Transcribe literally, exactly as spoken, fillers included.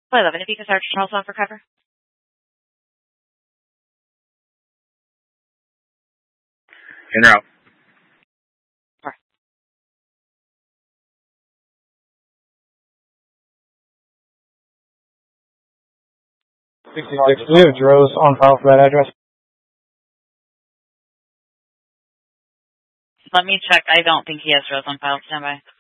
Well, eleven, if you can start Charles off for cover. In route. Four. sixty-six, we have Droz on file for that address. Let me check. I don't think he has Rose on file. Stand by.